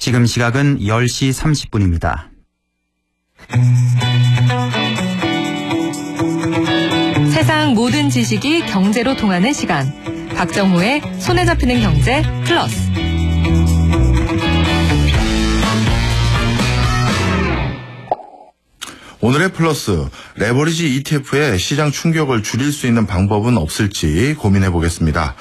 지금 시각은 10시 30분입니다. 세상 모든 지식이 경제로 통하는 시간. 박정호의 손에 잡히는 경제 플러스. 오늘의 플러스, 레버리지 ETF의 시장 충격을 줄일 수 있는 방법은 없을지 고민해 보겠습니다.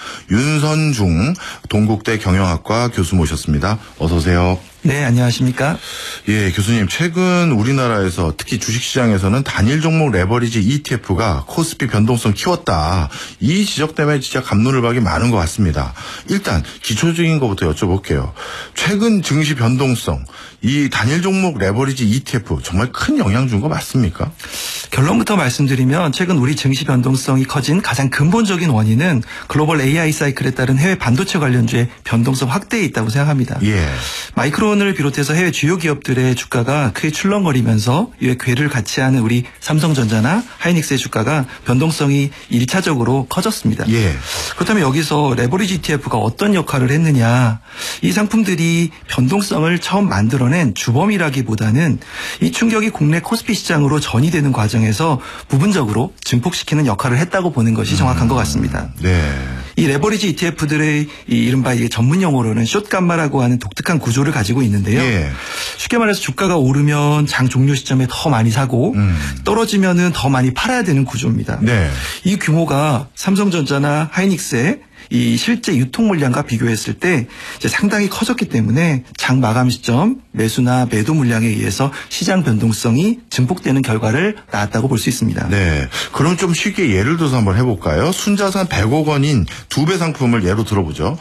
윤선중 동국대 경영학과 교수 모셨습니다. 어서 오세요. 네, 안녕하십니까? 예, 교수님, 최근 우리나라에서 특히 주식시장에서는 단일 종목 레버리지 ETF가 코스피 변동성 키웠다. 이 지적 때문에 진짜 갑론을박이 많은 것 같습니다. 일단 기초적인 것부터 여쭤볼게요. 최근 증시 변동성, 이 단일 종목 레버리지 ETF 정말 큰 영향 준 거 맞습니까? 결론부터 말씀드리면 최근 우리 증시 변동성이 커진 가장 근본적인 원인은 글로벌 AI 사이클에 따른 해외 반도체 관련주의 변동성 확대에 있다고 생각합니다. 예. 마이크론을 비롯해서 해외 주요 기업들의 주가가 크게 출렁거리면서 이에 궤를 같이 하는 우리 삼성전자나 하이닉스의 주가가 변동성이 1차적으로 커졌습니다. 예. 그렇다면 여기서 레버리지 ETF가 어떤 역할을 했느냐. 이 상품들이 변동성을 처음 만들어낸 주범이라기보다는 이 충격이 국내 코스피 시장으로 전이되는 과정에서 부분적으로 증폭시키는 역할을 했다고 보는 것이 정확한 것 같습니다. 네. 이 레버리지 ETF들의 이 이른바 전문 용어로는 숏감마라고 하는 독특한 구조를 가지고 있는데요. 예. 쉽게 말해서 주가가 오르면 장 종료 시점에 더 많이 사고 떨어지면은 더 많이 팔아야 되는 구조입니다. 네. 이 규모가 삼성전자나 하이닉스의 이 실제 유통 물량과 비교했을 때 이제 상당히 커졌기 때문에 장 마감 시점 매수나 매도 물량에 의해서 시장 변동성이 증폭되는 결과를 낳았다고 볼 수 있습니다. 네. 그럼 좀 쉽게 예를 들어서 한번 해볼까요? 순자산 100억 원인 2배 상품을 예로 들어보죠.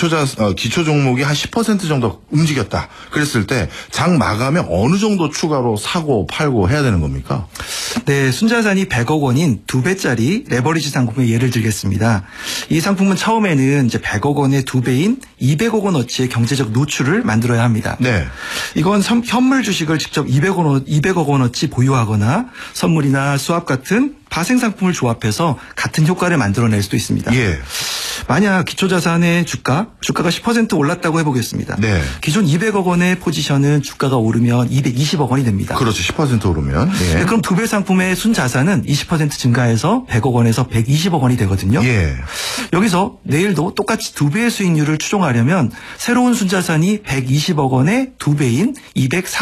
기초 종목이 한 10% 정도 움직였다. 그랬을 때 장 마감에 어느 정도 추가로 사고 팔고 해야 되는 겁니까? 네. 순자산이 100억 원인 2배짜리 레버리지 상품의 예를 들겠습니다. 이 상품은 처음에는 이제 100억 원의 2배인 200억 원어치의 경제적 노출을 만들어야 합니다. 네. 이건 현물 주식을 직접 200억 원어치 보유하거나 선물이나 수합 같은 파생 상품을 조합해서 같은 효과를 만들어낼 수도 있습니다. 예. 만약 기초자산의 주가가 10% 올랐다고 해보겠습니다. 네. 기존 200억 원의 포지션은 주가가 오르면 220억 원이 됩니다. 그렇죠. 10% 오르면. 예. 네, 그럼 2배 상품의 순자산은 20% 증가해서 100억 원에서 120억 원이 되거든요. 예. 여기서 내일도 똑같이 2배의 수익률을 추종하려면 새로운 순자산이 120억 원의 2배인 240억